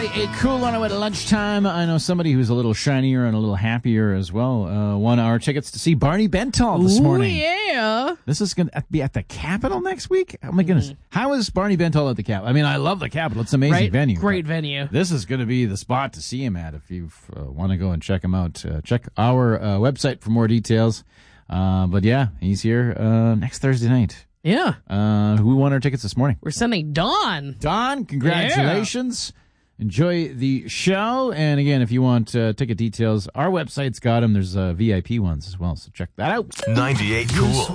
A cool one at lunchtime. I know somebody who's a little shinier and a little happier as well. Won our tickets to see Barney Bentall this morning. Yeah. This is going to be at the Capitol next week? Oh, my goodness. How is Barney Bentall at the Capitol? I mean, I love the Capitol. It's an amazing venue. Great venue. This is going to be the spot to see him at if you want to go and check him out. Check our website for more details. But yeah, he's here next Thursday night. Yeah. Who won our tickets this morning? We're sending Dawn. Dawn, congratulations. Yeah. Enjoy the show. And again, if you want ticket details, our website's got them. There's VIP ones as well, so check that out. 98 Cool.